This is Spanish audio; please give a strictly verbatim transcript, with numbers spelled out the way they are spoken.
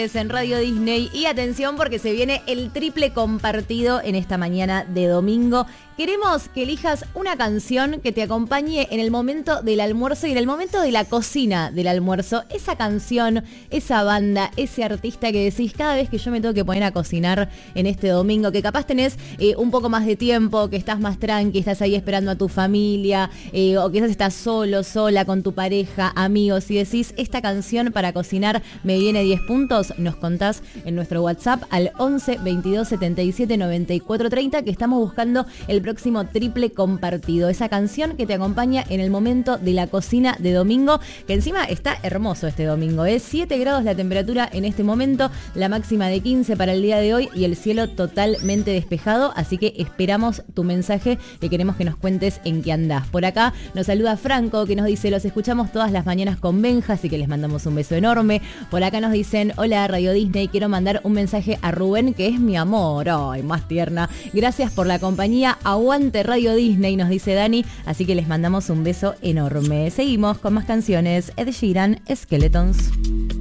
En Radio Disney y atención porque se viene el triple compartido en esta mañana de domingo. Queremos que elijas una canción que te acompañe en el momento del almuerzo y en el momento de la cocina del almuerzo. Esa canción, esa banda, ese artista que decís cada vez que yo me tengo que poner a cocinar en este domingo, que capaz tenés eh, un poco más de tiempo, que estás más tranqui, estás ahí esperando a tu familia, eh, o quizás estás solo, sola, con tu pareja, amigos, y decís, esta canción para cocinar me viene diez puntos. Nos contás en nuestro WhatsApp al once veintidós setenta y siete noventa y cuatro treinta que estamos buscando el próximo triple compartido. Esa canción que te acompaña en el momento de la cocina de domingo, que encima está hermoso este domingo. Es siete grados la temperatura en este momento, la máxima de quince para el día de hoy y el cielo totalmente despejado. Así que esperamos tu mensaje y queremos que nos cuentes en qué andás. Por acá nos saluda Franco que nos dice, los escuchamos todas las mañanas con Benja, así que les mandamos un beso enorme. Por acá nos dicen, hola Radio Disney, quiero mandar un mensaje a Rubén que es mi amor, ay, más tierna, gracias por la compañía, aguante Radio Disney, nos dice Dani, así que les mandamos un beso enorme. Seguimos con más canciones. Ed Sheeran, Skeletons.